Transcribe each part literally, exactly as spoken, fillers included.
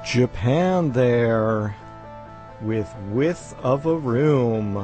Japan there with Width of a Room.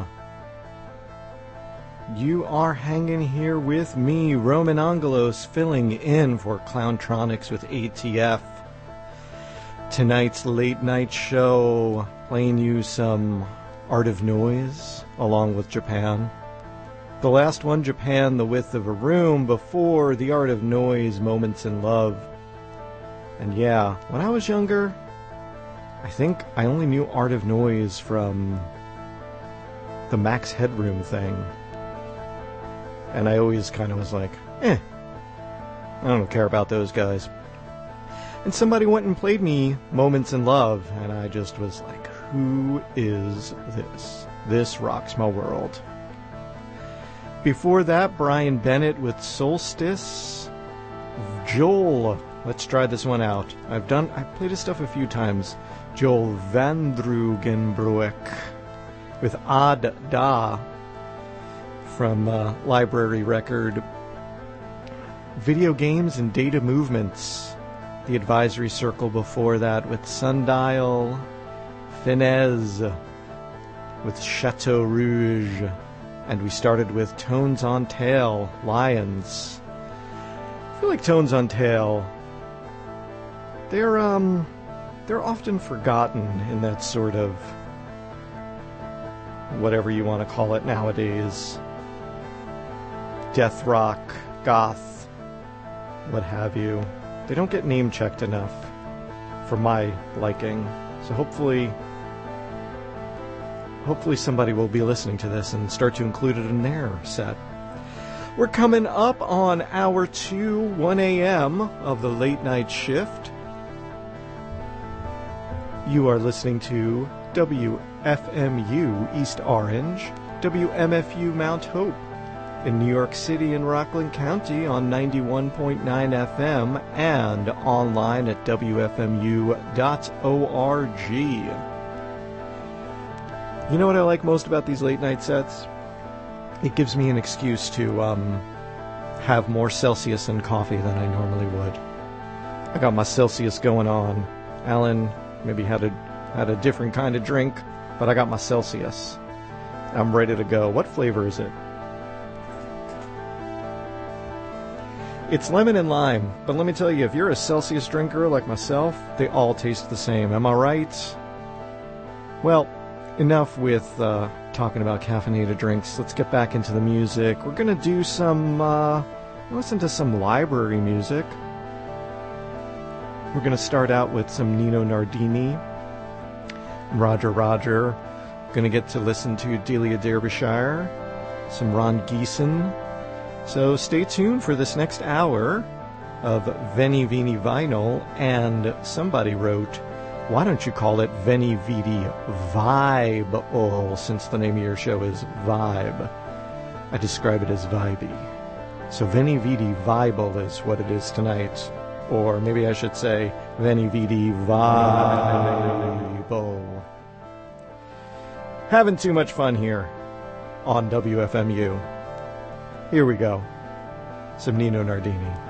You are hanging here with me, Roman Angelos, filling in for Clowntronics with A T F. Tonight's late night show, playing you some Art of Noise along with Japan. The last one, Japan, The Width of a Room, before the Art of Noise, Moments in Love. And yeah, when I was younger, I think I only knew Art of Noise from the Max Headroom thing. And I always kind of was like, eh, I don't care about those guys. And somebody went and played me Moments in Love, and I just was like, who is this? This rocks my world. Before that, Brian Bennett with Solstice. Joel, let's try this one out. I've done, I've played his stuff a few times. Joel Vandrugenbroek with Ad Da from uh, Library Record. Video Games and Data Movements. The Advisory Circle before that with Sundial. Finez with Chateau Rouge. And we started with Tones on Tail, Lions. I feel like Tones on Tail, they're, um, they're often forgotten in that sort of, whatever you want to call it nowadays, death rock, goth, what have you. They don't get name-checked enough for my liking. So hopefully... Hopefully somebody will be listening to this and start to include it in their set. We're coming up on hour two, one a.m. of the late night shift. You are listening to W F M U East Orange, W M F U Mount Hope in New York City and Rockland County on ninety-one point nine F M and online at W F M U dot org. You know what I like most about these late night sets? It gives me an excuse to um, have more Celsius and coffee than I normally would. I got my Celsius going on. Alan maybe had a had a different kind of drink, but I got my Celsius. I'm ready to go. What flavor is it? It's lemon and lime, but let me tell you, if you're a Celsius drinker like myself, they all taste the same. Am I right? Well, enough with uh, talking about caffeinated drinks. Let's get back into the music. We're going to do some, uh, listen to some library music. We're going to start out with some Nino Nardini, Roger Roger. Going to get to listen to Delia Derbyshire, some Ron Geeson. So stay tuned for this next hour of Veni Vidi Vinyl, and somebody wrote, why don't you call it Veni Vidi Vibe, since the name of your show is Vibe. I describe it as vibey. So Veni Vidi Vibe is what it is tonight. Or maybe I should say Veni Vidi Vibe. Having too much fun here on W F M U. Here we go. Some Nino Nardini.